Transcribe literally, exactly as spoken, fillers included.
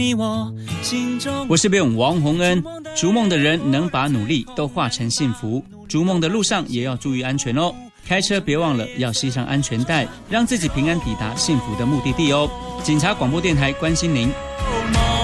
我是编王洪恩。逐梦的人能把努力都化成幸福，逐梦的路上也要注意安全哦。开车别忘了要系上安全带，让自己平安抵达幸福的目的地哦。警察广播电台关心您。